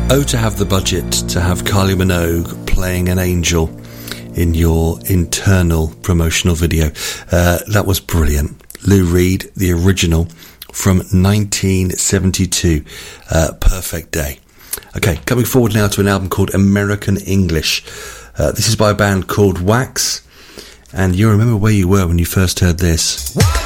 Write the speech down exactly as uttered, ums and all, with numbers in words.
Oh, to have the budget to have Kylie Minogue playing an angel in your internal promotional video. Uh, that was brilliant. Lou Reed, the original from nineteen seventy-two. Uh, perfect day. Okay, coming forward now to an album called American English. Uh, this is by a band called Wax. And you remember where you were when you first heard this.